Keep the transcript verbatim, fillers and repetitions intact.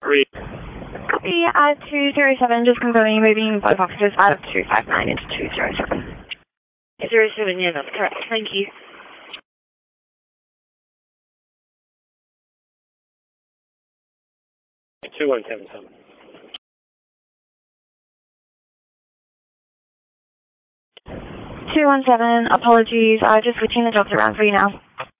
Three. Copy at two zero seven, just confirming moving both officers out of two five nine into two zero seven. zero seven, yeah, that's correct. Thank you. two one seven seven. two one seven, apologies, uh, just switching the jobs around for you now.